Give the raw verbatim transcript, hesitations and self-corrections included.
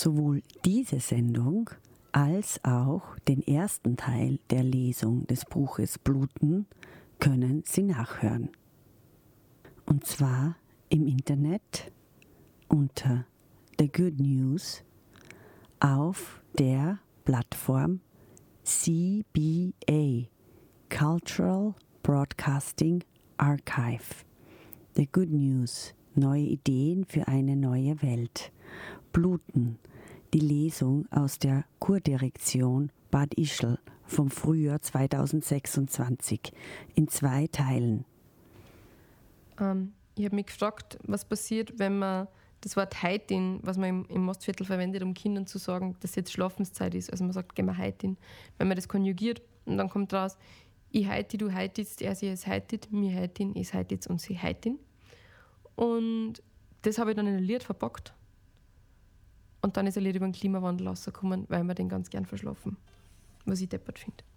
Sowohl diese Sendung als auch den ersten Teil der Lesung des Buches Bluten können Sie nachhören. Und zwar im Internet unter The Good News auf der Plattform C B A, Cultural Broadcasting Archive. The Good News, neue Ideen für eine neue Welt. Bluten, die Lesung aus der Kurdirektion Bad Ischl vom Frühjahr zweitausendsechsundzwanzig in zwei Teilen. Ähm, ich habe mich gefragt, was passiert, wenn man das Wort Heitin, was man im, im Mostviertel verwendet, um Kindern zu sagen, dass jetzt Schlafenszeit ist. Also man sagt, gehen wir Heitin. Wenn man das konjugiert und dann kommt raus, ich heiti, du heititst, er, sie, es heitit, mir heitin, es heitit und sie heitin. Und das habe ich dann in ein Lied verpackt. Und dann ist ein Lied über den Klimawandel rausgekommen, weil wir den ganz gern verschlafen. Was ich deppert finde.